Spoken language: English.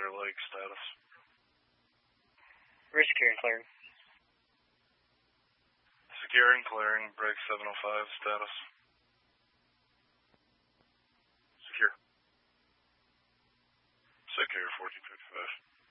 Clear Lake status. We're secure and clearing. Secure and clearing, break 705 status. Secure. Secure 1455.